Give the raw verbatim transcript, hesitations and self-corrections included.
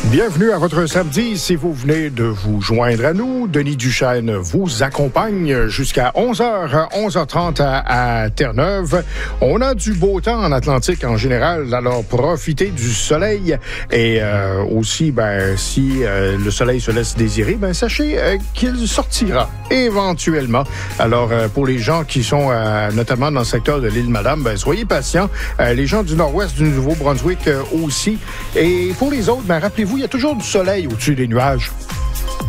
Bienvenue à votre samedi. Si vous venez de vous joindre à nous, Denis Duchesne vous accompagne jusqu'à onze heures, onze heures trente à, à Terre-Neuve. On a du beau temps en Atlantique en général, alors profitez du soleil. Et euh, aussi, ben, si euh, le soleil se laisse désirer, ben, sachez euh, qu'il sortira éventuellement. Alors, euh, pour les gens qui sont euh, notamment dans le secteur de l'île Madame, ben, soyez patients. Euh, les gens du nord-ouest du Nouveau-Brunswick euh, aussi. Et pour les autres, ben, rappelez-vous, il y a toujours du soleil au-dessus des nuages.